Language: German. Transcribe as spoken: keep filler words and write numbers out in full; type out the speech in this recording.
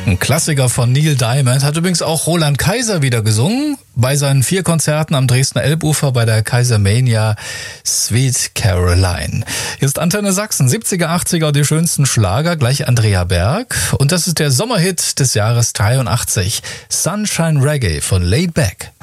Ein Klassiker von Neil Diamond, hat übrigens auch Roland Kaiser wieder gesungen bei seinen vier Konzerten am Dresdner Elbufer bei der Kaisermania Sweet Caroline. Hier ist Antenne Sachsen, siebziger, achtziger, die schönsten Schlager, gleich Andrea Berg. Und das ist der Sommerhit des Jahres dreiundachtzig, Sunshine Reggae von Laid Back.